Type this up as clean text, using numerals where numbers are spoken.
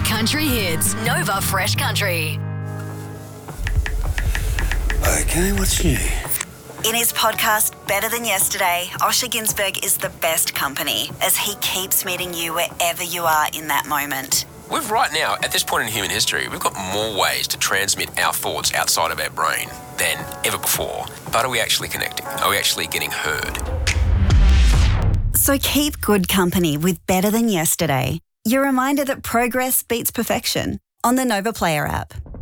country hits. Nova Fresh Country. Okay, what's new? In his podcast, Better Than Yesterday, Osher Günsberg is the best company as he keeps meeting you wherever you are in that moment. We've right now, at this point in human history, we've got more ways to transmit our thoughts outside of our brain than ever before. But are we actually connecting? Are we actually getting heard? So keep good company with Better Than Yesterday. Your reminder that progress beats perfection on the Nova Player app.